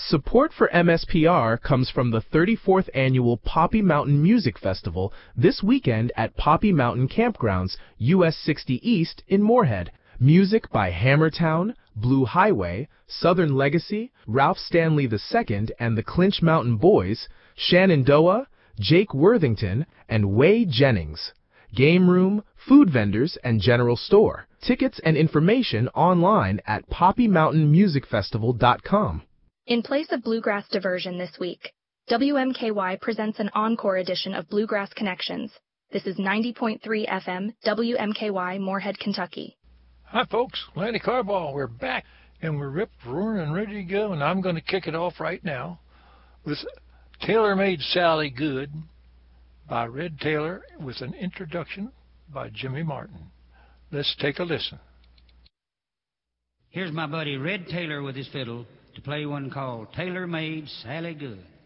Support for MSPR comes from the 34th Annual Poppy Mountain Music Festival this weekend at Poppy Mountain Campgrounds, US 60 East in Moorhead. Music by Hammertown, Blue Highway, Southern Legacy, Ralph Stanley II and the Clinch Mountain Boys, Shenandoah, Jake Worthington, and Way Jennings. Game room, food vendors, and general store. Tickets and information online at poppymountainmusicfestival.com. In place of bluegrass diversion this week, WMKY presents an encore edition of Bluegrass Connections. This is 90.3 FM, WMKY, Moorhead, Kentucky. Hi, folks. Lanny Carball. We're back, and we're ripped, roaring, and ready to go, and I'm going to kick it off right now with Tailor-Made Sally Good by Red Taylor with an introduction by Jimmy Martin. Let's take a listen. Here's my buddy Red Taylor with his fiddle to play one called Tailor-Made Sally Good.